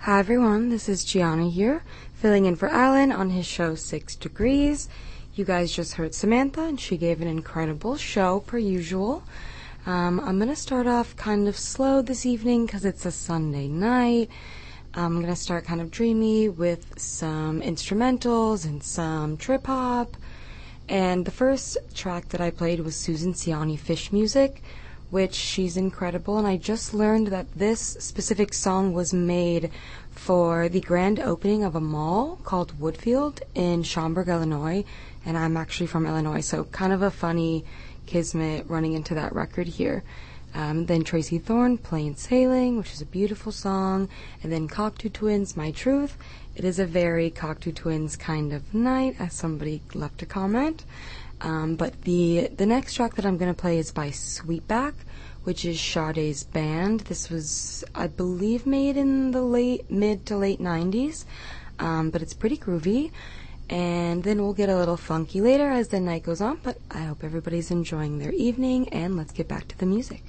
Hi everyone, this is Gianna here, filling in for Alan on his show 6 Degrees. You guys just heard Samantha, and she gave an incredible show, per usual. I'm going to start off kind of slow this evening because it's a Sunday night. I'm going to start kind of dreamy with some instrumentals and some trip-hop. And the first track that I played was Susan Ciani Fish Music, which she's incredible, and I just learned that this specific song was made for the grand opening of a mall called Woodfield in Schaumburg, Illinois, and I'm actually from Illinois, so kind of a funny kismet running into that record here. Then Tracy Thorn, Plain Sailing, which is a beautiful song, and then Cocteau Twins, My Truth. It is a very Cocteau Twins kind of night, as somebody left a comment. But the next track that I'm going to play is by Sweetback, which is Sade's band. This was, I believe, made in the mid to late 90s, but it's pretty groovy. And then we'll get a little funky later as the night goes on, but I hope everybody's enjoying their evening, and let's get back to the music.